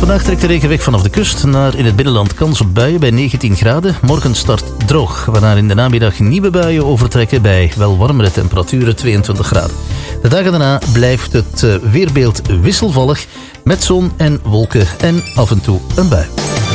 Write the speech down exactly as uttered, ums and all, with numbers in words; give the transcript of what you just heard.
Vandaag trekt de regen weg vanaf de kust naar in het binnenland kans op buien bij negentien graden. Morgen start droog, waarna in de namiddag nieuwe buien overtrekken bij wel warmere temperaturen, tweeëntwintig graden. De dagen daarna blijft het weerbeeld wisselvallig met zon en wolken en af en toe een bui.